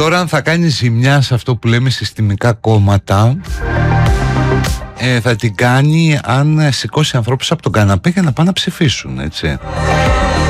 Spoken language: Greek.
Τώρα αν θα κάνει ζημιά σε αυτό που λέμε συστημικά κόμματα, θα την κάνει αν σηκώσει ανθρώπους από τον καναπέ για να πάνε να ψηφίσουν, έτσι.